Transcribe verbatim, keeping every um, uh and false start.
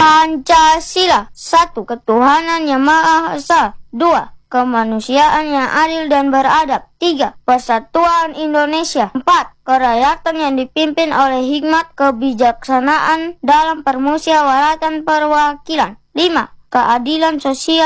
Pancasila. Satu, ketuhanan yang Maha Esa. Dua, kemanusiaan yang adil dan beradab. Tiga, persatuan Indonesia. Empat, kerakyatan yang dipimpin oleh hikmat kebijaksanaan dalam permusyawaratan perwakilan. Lima, keadilan sosial